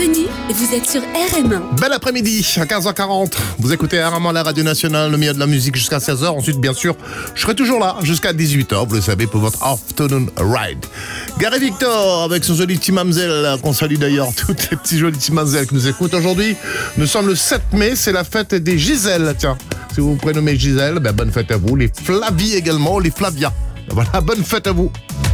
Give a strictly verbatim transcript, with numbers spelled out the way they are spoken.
bienvenue, vous êtes sur R M un. Bel après-midi, à quinze heures quarante. Vous écoutez R M un, la radio nationale, le meilleur de la musique jusqu'à seize heures. Ensuite, bien sûr, je serai toujours là jusqu'à dix-huit heures, vous le savez, pour votre afternoon ride. Gary Victor, avec son joli petit mamzelle, qu'on salue d'ailleurs, toutes les petits jolis petits mamzelles qui nous écoutent aujourd'hui. Nous sommes le sept mai, c'est la fête des Gisèle, tiens. Si vous vous prénommez Gisèle, ben bonne fête à vous. Les Flavie également, les Flavia. Voilà, bonne fête à vous.